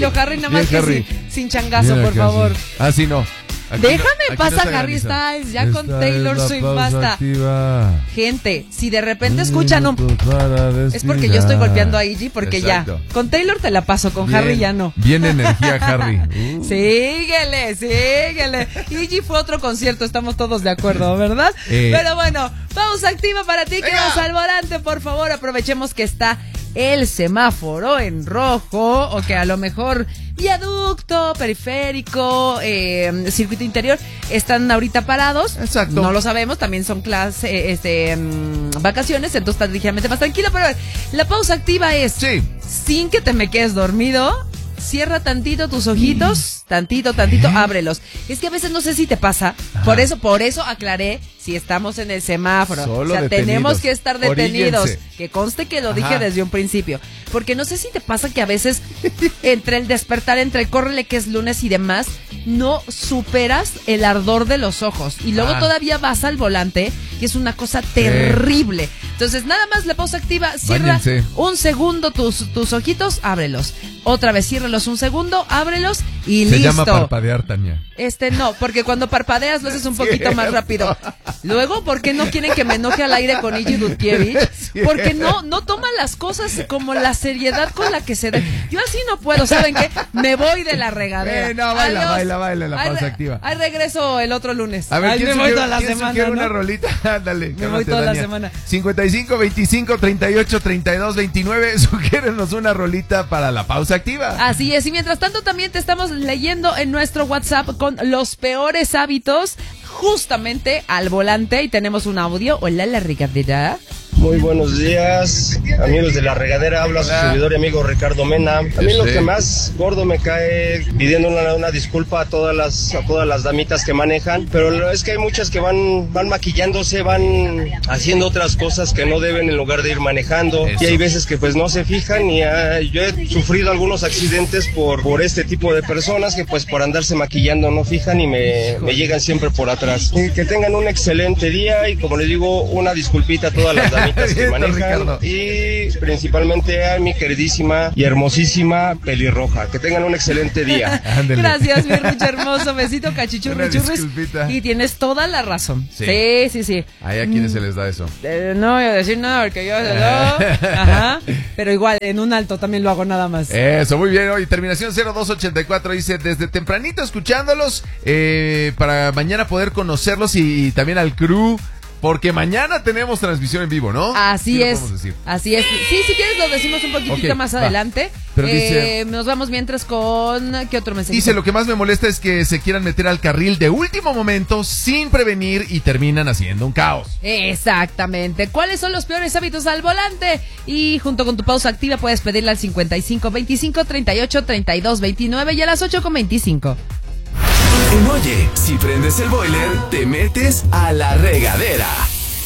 tranquilo, Harry, nada más bien, que Harry. sin changazo, Bien, por favor. Sí, no. Déjame, pasa Harry Styles, ya con Taylor Swift, basta. Gente, si de repente escuchan es porque yo estoy golpeando a Iggy, porque exacto. Ya. Con Taylor te la paso, con bien, Harry ya no. Bien energía, Harry. Síguele. Iggy fue otro concierto, estamos todos de acuerdo, ¿verdad? Pero bueno, pausa activa para ti, que vas al volante, por favor, aprovechemos que está el semáforo en rojo, o que a lo mejor viaducto, periférico, circuito interior están ahorita parados. Exacto. No lo sabemos, también son vacaciones, entonces estás ligeramente más tranquilo, pero la pausa activa es sin que te me quedes dormido. Cierra tantito tus ojitos, tantito, ábrelos. Es que a veces no sé si te pasa, por eso aclaré si estamos en el semáforo. Solo o sea, detenidos. Tenemos que estar detenidos. Oríguense. Que conste que lo dije desde un principio. Porque no sé si te pasa que a veces entre el despertar, entre el córrele que es lunes y demás, no superas el ardor de los ojos. Y luego todavía vas al volante, que es una cosa terrible. Entonces, nada más la pausa activa, cierra un segundo tus ojitos, ábrelos. Otra vez, ciérralos un segundo, ábrelos y listo. Se llama parpadear, Tania. No, porque cuando parpadeas lo haces un poquito más rápido. Luego, ¿por qué no quieren que me enoje al aire con Iggy Dutkiewicz? Porque no toman las cosas como la seriedad con la que se debe. Yo así no puedo, ¿saben qué? Me voy de la regadera. No, baila la pausa activa. Ahí regreso el otro lunes. A ver, me voy toda la semana, ¿no? Una rolita? Dale, me voy toda la semana. 55 25 38 32 29. Sugiérenos una rolita para la pausa activa. Así es, y mientras tanto también te estamos leyendo en nuestro WhatsApp con los peores hábitos justamente al volante, y tenemos un audio. Hola, la regadera. Muy buenos días, amigos de la regadera, habla su servidor y amigo Ricardo Mena. A mí lo que más gordo me cae, pidiendo una disculpa a todas las damitas que manejan, pero es que hay muchas que van maquillándose, van haciendo otras cosas que no deben en lugar de ir manejando. Eso. Y hay veces que pues no se fijan, y yo he sufrido algunos accidentes por este tipo de personas que pues por andarse maquillando no fijan y me llegan siempre por atrás. Y que tengan un excelente día, y como les digo, una disculpita a todas las damitas que manejan, Ricardo. Y principalmente a mi queridísima y hermosísima pelirroja. Que tengan un excelente día. Gracias, mi Rucho hermoso. Besito, cachichurri, churris. Y tienes toda la razón. Sí. ¿Ahí a quiénes se les da eso? No voy a decir nada porque yo se lo... Ajá. Pero igual, en un alto también lo hago, nada más. Eso, muy bien. Hoy terminación 0284 dice, desde tempranito escuchándolos, para mañana poder conocerlos y también al crew. Porque mañana tenemos transmisión en vivo, ¿no? Así es. Así es. Sí, si quieres lo decimos un poquitito más adelante. Pero dice, nos vamos mientras con... ¿Qué otro mensaje? Dice, lo que más me molesta es que se quieran meter al carril de último momento sin prevenir y terminan haciendo un caos. Exactamente. ¿Cuáles son los peores hábitos al volante? Y junto con tu pausa activa puedes pedirla al 55 25 38 32 29 y a las 8:25. Oye, si prendes el boiler, te metes a la regadera.